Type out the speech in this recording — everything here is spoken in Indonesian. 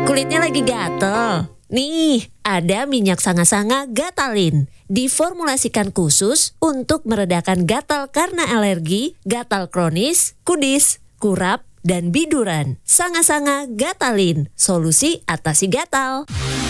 Kulitnya lagi gatel? Nih, ada minyak sanga-sanga Gatalin. Diformulasikan khusus untuk meredakan gatal karena alergi, gatal kronis, kudis, kurap, dan biduran. Sanga-sanga Gatalin, solusi atasi gatal.